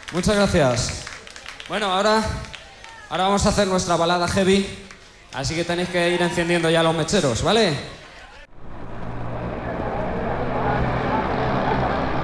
Muchas gracias. Bueno, ahora vamos a hacer nuestra balada heavy, así que tenéis que ir encendiendo ya los mecheros, ¿vale?